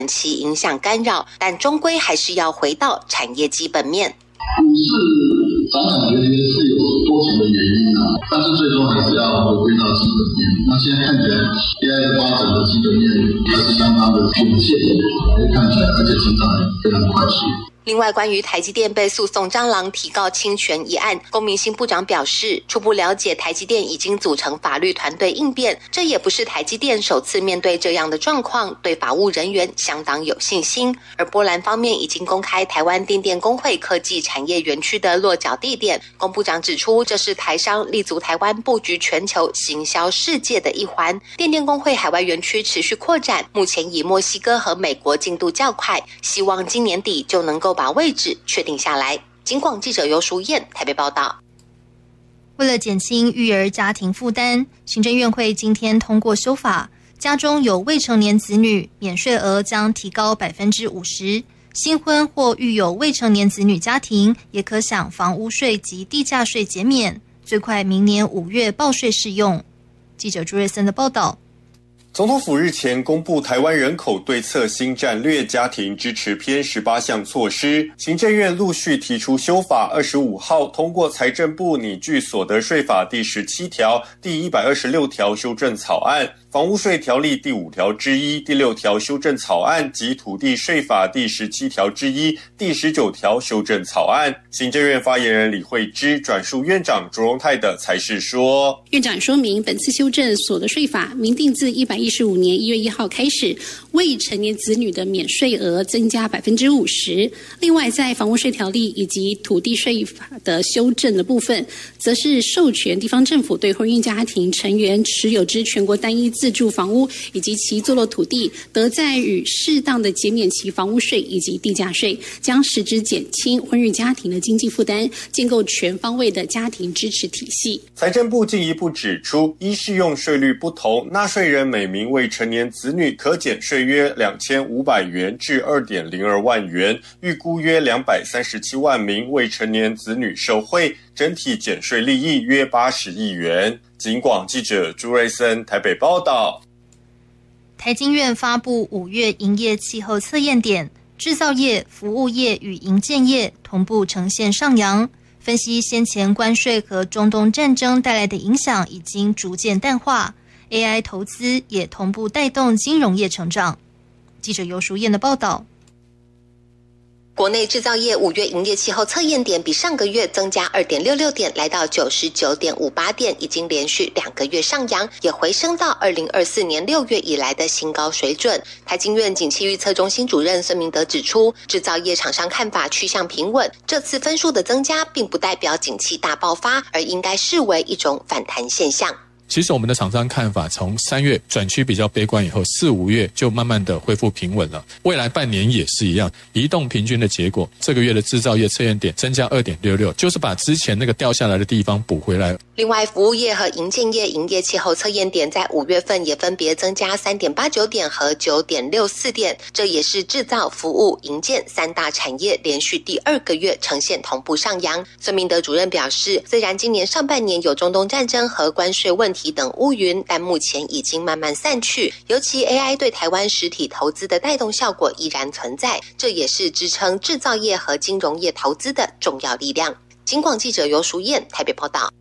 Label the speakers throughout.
Speaker 1: 其影响干扰，但终归还是要回到产业基本面。
Speaker 2: 股市涨涨跌跌是有多重的原因但是最终还是要回归到基本面。那现在看起来 AI 的发展的基本面还是相当的稳健，看起来而且成长也非常快速。
Speaker 1: 另外，关于台积电被诉讼蟑螂提告侵权一案，龚明鑫部长表示，初步了解台积电已经组成法律团队应变，这也不是台积电首次面对这样的状况，对法务人员相当有信心。而波兰方面已经公开台湾电电工会科技产业园区的落脚地点，龚部长指出，这是台商立足台湾布局全球行销世界的一环。电电工会海外园区持续扩展，目前以墨西哥和美国进度较快，希望今年底就能够把位置确定下来。警广记者尤淑燕台北报道。
Speaker 3: 为了减轻育儿家庭负担，行政院会今天通过修法，家中有未成年子女，免税额将提高 50%， 新婚或育有未成年子女家庭也可享房屋税及地价税减免，最快明年5月报税适用。记者朱瑞森的报道。
Speaker 4: 总统府日前公布台湾人口对策新战略家庭支持篇18项措施，行政院陆续提出修法，25号通过财政部拟具所得税法第17条、第126条修正草案、房屋税条例第5条之一、第6条修正草案及土地税法第17条之一、第19条修正草案。行政院发言人李惠芝转述院长卓荣泰的裁示说，
Speaker 5: 院长说明，本次修正所得税法明定自115年1月1号开始，未成年子女的免税额增加 50%。另外，在房屋税条例以及土地税法的修正的部分，则是授权地方政府对婚姻家庭成员持有之全国单一自住房屋以及其坐落土地，得在予适当的减免其房屋税以及地价税，将实质减轻婚育家庭的经济负担，建构全方位的家庭支持体系。
Speaker 4: 财政部进一步指出，依适用税率不同，纳税人每名未成年子女可减税约2500元至 2.02 万元，预估约237万名未成年子女受惠，整体减税利益约80亿元。警广记者朱瑞森台北报道。
Speaker 3: 台经院发布5月营业气候测验点，制造业、服务业与营建业同步呈现上扬。分析先前关税和中东战争带来的影响已经逐渐淡化， AI 投资也同步带动金融业成长。记者尤淑燕的报道。
Speaker 1: 国内制造业5月营业气候测验点比上个月增加 2.66 点，来到 99.58 点，已经连续2个月上扬，也回升到2024年6月以来的新高水准。台经院景气预测中心主任孙明德指出，制造业厂商看法趋向平稳，这次分数的增加并不代表景气大爆发，而应该视为一种反弹现象。
Speaker 6: 其实我们的厂商看法从3月转趋比较悲观以后，4、5月就慢慢的恢复平稳了。未来半年也是一样，移动平均的结果，这个月的制造业测验点增加 2.66， 就是把之前那个掉下来的地方补回来。
Speaker 1: 另外，服务业和营建业营业气候测验点在5月份也分别增加 3.89 点和 9.64 点，这也是制造、服务、营建3大产业连续第2个月呈现同步上扬。孙明德主任表示，虽然今年上半年有中东战争和关税问题等乌云，但目前已经慢慢散去，尤其 AI 对台湾实体投资的带动效果依然存在，这也是支撑制造业和金融业投资的重要力量。警广记者尤淑燕台北报道。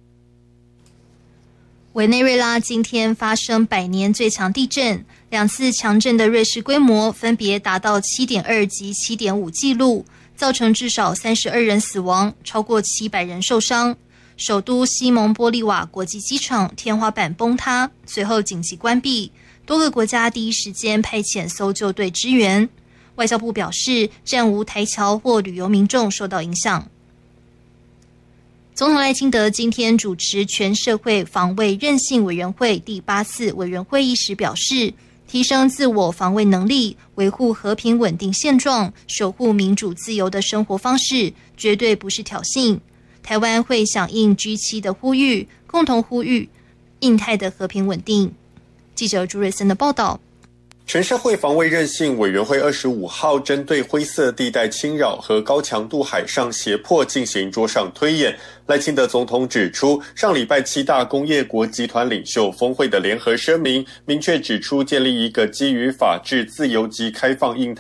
Speaker 3: 委内瑞拉今天发生100年最强地震，2次强震的瑞士规模分别达到 7.2 及 7.5 纪录，造成至少32人死亡，超过700人受伤。首都西蒙波利瓦国际机场天花板崩塌，随后紧急关闭，多个国家第一时间派遣搜救队支援。外交部表示，暂无台侨或旅游民众受到影响。总统赖清德今天主持全社会防卫韧性委员会第8次委员会议时表示，提升自我防卫能力，维护和平稳定现状，守护民主自由的生活方式，绝对不是挑衅。台湾会响应 G7 的呼吁，共同呼吁印太的和平稳定。记者朱瑞森的报道。
Speaker 4: 全社会防卫韧性委员会25号针对灰色地带侵扰和高强度海上胁迫进行桌上推演。赖清德总统指出，上礼拜7大工业国集团领袖峰会的联合声明，明确指出建立一个基于法治、自由及开放印太